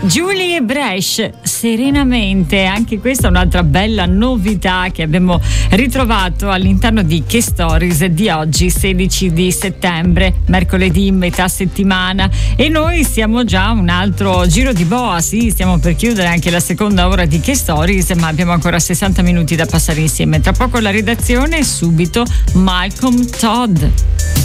Julie Bresh, Serenamente, anche questa è un'altra bella novità che abbiamo ritrovato all'interno di Che Stories di oggi, 16 di settembre, mercoledì, metà settimana, e noi siamo già un altro giro di boa, sì, stiamo per chiudere anche la seconda ora di Che Stories, ma abbiamo ancora 60 minuti da passare insieme. Tra poco la redazione e subito Malcolm Todd.